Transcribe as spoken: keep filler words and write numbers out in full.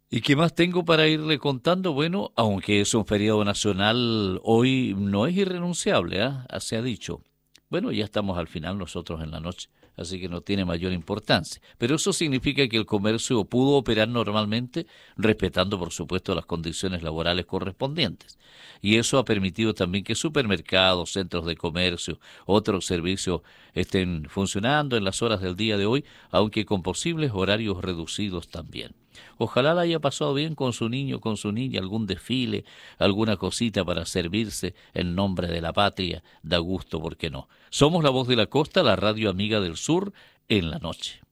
¿Y qué más tengo para irle contando? Bueno, aunque es un feriado nacional, hoy no es irrenunciable, ¿ah? Se ha dicho. Bueno, ya estamos al final nosotros en la noche, así que no tiene mayor importancia. Pero eso significa que el comercio pudo operar normalmente, respetando, por supuesto, las condiciones laborales correspondientes. Y eso ha permitido también que supermercados, centros de comercio, otros servicios estén funcionando en las horas del día de hoy, aunque con posibles horarios reducidos también. Ojalá la haya pasado bien con su niño, con su niña, algún desfile, alguna cosita para servirse en nombre de la patria. Da gusto, ¿por qué no? Somos la voz de la costa, la radio amiga del sur, en la noche.